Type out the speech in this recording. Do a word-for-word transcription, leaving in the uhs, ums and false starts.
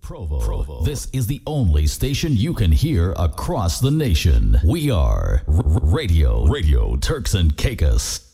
Provo. Provo. This is the only station you can hear across the nation. We are R- Radio Radio Turks and Caicos.